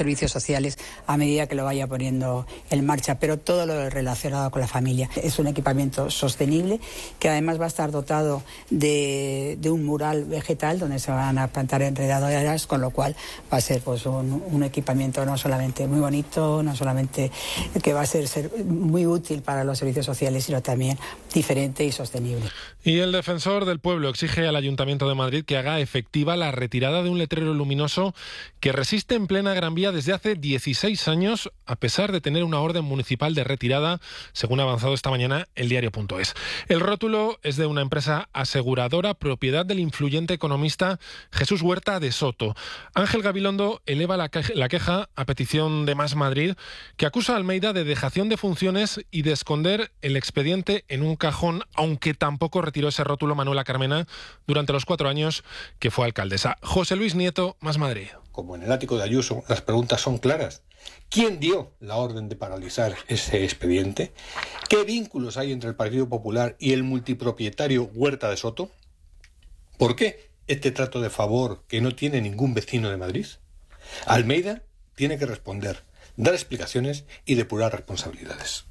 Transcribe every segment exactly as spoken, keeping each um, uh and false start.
servicios sociales a medida que lo vaya poniendo en marcha, pero todo lo relacionado con la familia. Es un equipamiento sostenible que además va a estar dotado de, de un mural vegetal donde se van a plantar enredaderas, con lo cual va a ser pues un, un equipamiento no solamente muy bonito, no solamente que va a ser, ser muy útil para los servicios sociales, sino también diferente y sostenible. Y el defensor del pueblo exige al Ayuntamiento de Madrid que haga efectiva la retirada de un letrero luminoso que resiste en plena Gran Vía desde hace dieciséis años, a pesar de tener una orden municipal de retirada, según ha avanzado esta mañana el diario punto es. El rótulo es de una empresa aseguradora, propiedad del influyente economista Jesús Huerta de Soto. Ángel Gabilondo eleva la, que- la queja a petición de Más Madrid, que acusa a Almeida de dejación de funciones y de esconder el expediente en un cajón, aunque tampoco retiró ese rótulo Manuela Carmena durante los cuatro años que fue alcaldesa. José Luis Nieto, Más Madrid. Como en el ático de Ayuso, las preguntas son claras. ¿Quién dio la orden de paralizar ese expediente? ¿Qué vínculos hay entre el Partido Popular y el multipropietario Huerta de Soto? ¿Por qué este trato de favor que no tiene ningún vecino de Madrid? Almeida tiene que responder, dar explicaciones y depurar responsabilidades.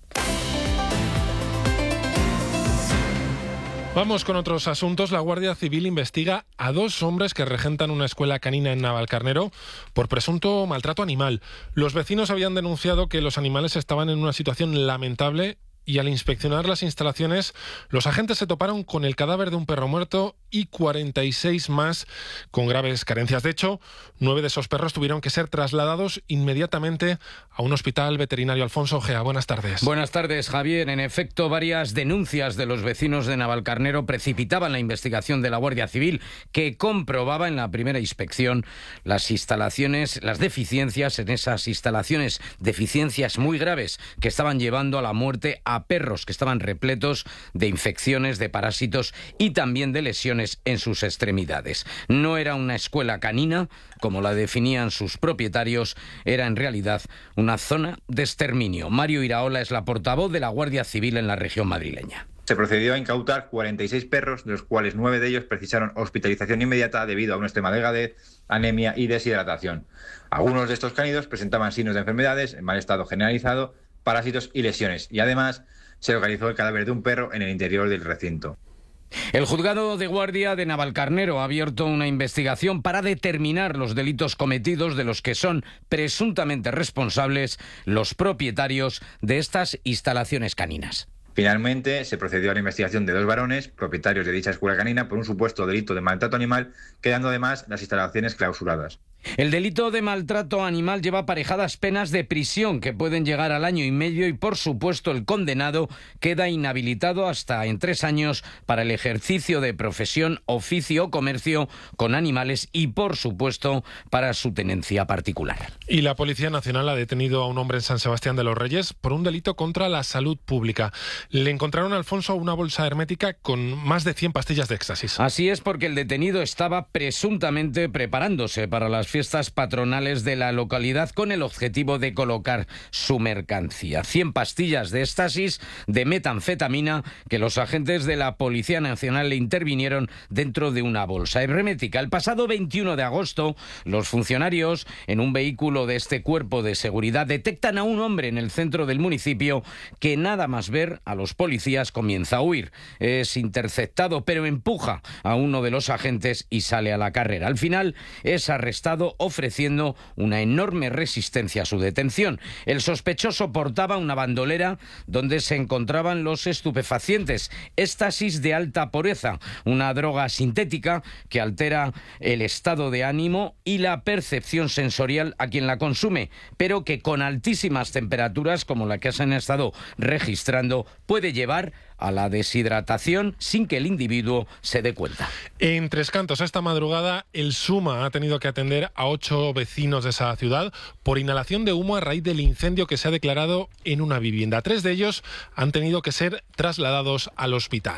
Vamos con otros asuntos. La Guardia Civil investiga a dos hombres que regentan una escuela canina en Navalcarnero por presunto maltrato animal. Los vecinos habían denunciado que los animales estaban en una situación lamentable y al inspeccionar las instalaciones, los agentes se toparon con el cadáver de un perro muerto y cuarenta y seis más con graves carencias. De hecho, nueve de esos perros tuvieron que ser trasladados inmediatamente a un hospital veterinario. Alfonso Ojea, buenas tardes. Buenas tardes, Javier. En efecto, varias denuncias de los vecinos de Navalcarnero precipitaban la investigación de la Guardia Civil, que comprobaba en la primera inspección las instalaciones, las deficiencias en esas instalaciones, deficiencias muy graves que estaban llevando a la muerte a a perros que estaban repletos de infecciones, de parásitos y también de lesiones en sus extremidades. No era una escuela canina, como la definían sus propietarios, era en realidad una zona de exterminio. Mario Iraola es la portavoz de la Guardia Civil en la región madrileña. Se procedió a incautar cuarenta y seis perros, de los cuales nueve de ellos precisaron hospitalización inmediata debido a una extrema delgadez, anemia y deshidratación. Algunos de estos cánidos presentaban signos de enfermedades, en mal estado generalizado, parásitos y lesiones, y además se localizó el cadáver de un perro en el interior del recinto. El juzgado de guardia de Navalcarnero ha abierto una investigación para determinar los delitos cometidos de los que son presuntamente responsables los propietarios de estas instalaciones caninas. Finalmente, se procedió a la investigación de dos varones, propietarios de dicha escuela canina, por un supuesto delito de maltrato animal, quedando además las instalaciones clausuradas. El delito de maltrato animal lleva aparejadas penas de prisión que pueden llegar al año y medio y, por supuesto, el condenado queda inhabilitado hasta en tres años para el ejercicio de profesión, oficio o comercio con animales y, por supuesto, para su tenencia particular. Y la Policía Nacional ha detenido a un hombre en San Sebastián de los Reyes por un delito contra la salud pública. Le encontraron a Alfonso una bolsa hermética con más de cien pastillas de éxtasis. Así es, porque el detenido estaba presuntamente preparándose para las fiestas patronales de la localidad con el objetivo de colocar su mercancía. cien pastillas de éxtasis de metanfetamina que los agentes de la Policía Nacional le intervinieron dentro de una bolsa hermética. El pasado veintiuno de agosto, los funcionarios en un vehículo de este cuerpo de seguridad detectan a un hombre en el centro del municipio que nada más ver a los policías comienza a huir. Es interceptado pero empuja a uno de los agentes y sale a la carrera. Al final es arrestado ofreciendo una enorme resistencia a su detención. El sospechoso portaba una bandolera donde se encontraban los estupefacientes, éxtasis de alta pureza, una droga sintética que altera el estado de ánimo y la percepción sensorial a quien la consume, pero que con altísimas temperaturas, como la que se han estado registrando, puede llevar a la deshidratación sin que el individuo se dé cuenta. En Tres Cantos, esta madrugada, el SUMA ha tenido que atender a ocho vecinos de esa ciudad por inhalación de humo a raíz del incendio que se ha declarado en una vivienda. Tres de ellos han tenido que ser trasladados al hospital.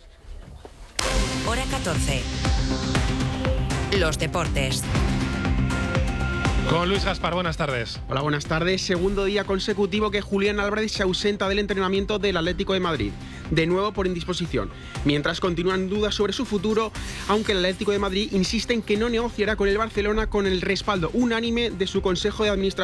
Hora catorce. Los deportes. Con Luis Gaspar, buenas tardes. Hola, buenas tardes. Segundo día consecutivo que Julián Álvarez se ausenta del entrenamiento del Atlético de Madrid, de nuevo por indisposición. Mientras continúan dudas sobre su futuro, aunque el Atlético de Madrid insiste en que no negociará con el Barcelona con el respaldo unánime de su Consejo de Administración.